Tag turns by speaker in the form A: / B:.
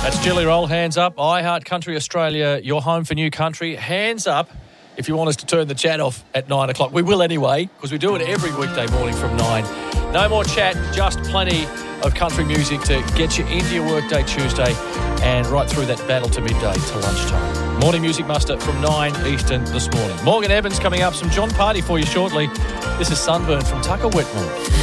A: That's Jelly Roll. Hands up. I Heart Country Australia, your home for new country. Hands up if you want us to turn the chat off at 9 o'clock. We will anyway, because we do it every weekday morning from 9. No more chat, just plenty of country music to get you into your workday Tuesday and right through that battle to midday to lunchtime. Morning Music Muster from 9 Eastern this morning. Morgan Evans coming up, some John Party for you shortly. This is Sunburn from Tucker Wetmore.